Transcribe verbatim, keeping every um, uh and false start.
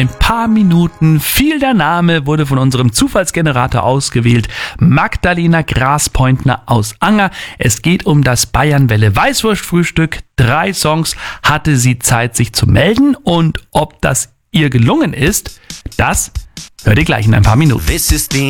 ein paar Minuten fiel der Name, wurde von unserem Zufallsgenerator ausgewählt. Magdalena Graspointner aus Anger. Es geht um das Bayernwelle Weißwurstfrühstück. Drei Songs hatte sie Zeit, sich zu melden. Und ob das ihr gelungen ist, das hört ihr gleich in ein paar Minuten. This is the